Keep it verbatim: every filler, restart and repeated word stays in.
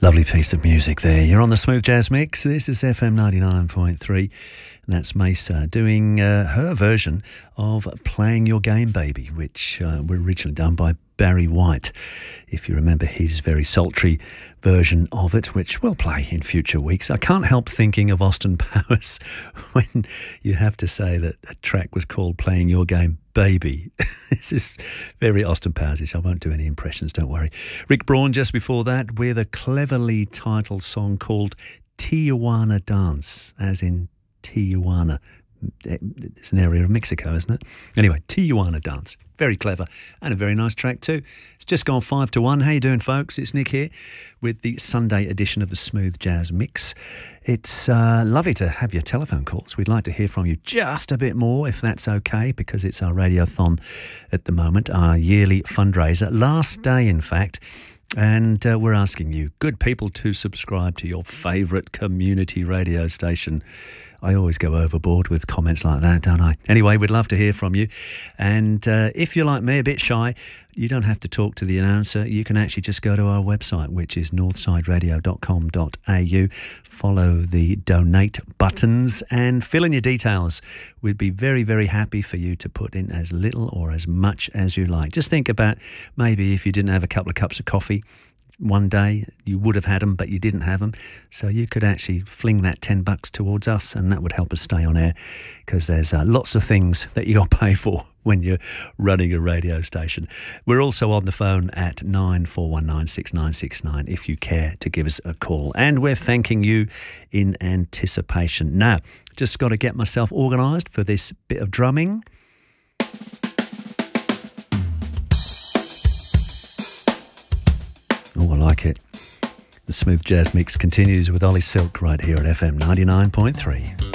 Lovely piece of music there. You're on the Smooth Jazz Mix. This is F M ninety-nine point three. And that's Mesa doing uh, her version of Playing Your Game, Baby, which uh, were originally done by Barry White. If you remember his very sultry version of it, which we'll play in future weeks. I can't help thinking of Austin Powers when you have to say that a track was called Playing Your Game, Baby. This is very Austin Powers-ish. I won't do any impressions, don't worry. Rick Braun just before that with a cleverly titled song called Tijuana Dance, as in Tijuana. It's an area of Mexico, isn't it? Anyway, Tijuana Dance. Very clever and a very nice track too. It's just gone five to one. How you doing, folks? It's Nick here with the Sunday edition of the Smooth Jazz Mix. It's uh, lovely to have your telephone calls. We'd like to hear from you just a bit more, if that's okay, because it's our radiothon at the moment, our yearly fundraiser. Last day, in fact. And uh, we're asking you, good people, to subscribe to your favourite community radio station. I always go overboard with comments like that, don't I? Anyway, we'd love to hear from you. And uh, if you're like me, a bit shy, you don't have to talk to the announcer. You can actually just go to our website, which is northside radio dot com dot a u. Follow the donate buttons and fill in your details. We'd be very, very happy for you to put in as little or as much as you like. Just think about maybe if you didn't have a couple of cups of coffee one day, you would have had them, but you didn't have them. So you could actually fling that ten bucks towards us, and that would help us stay on air, because there's uh, lots of things that you got to pay for when you're running a radio station. We're also on the phone at nine four one nine six nine six nine if you care to give us a call. And we're thanking you in anticipation. Now, just got to get myself organised for this bit of drumming. Oh, I like it. The Smooth Jazz Mix continues with Ollie Silk right here at F M ninety-nine point three.